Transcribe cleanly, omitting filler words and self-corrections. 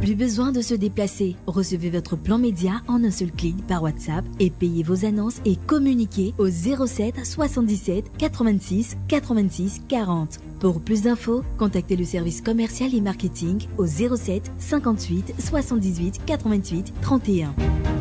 Plus besoin de se déplacer. Recevez votre plan média en un seul clic par WhatsApp et payez vos annonces et communiquez au 07 77 86 86 40. Pour plus d'infos, contactez le service commercial et marketing au 07 58 78 88 31.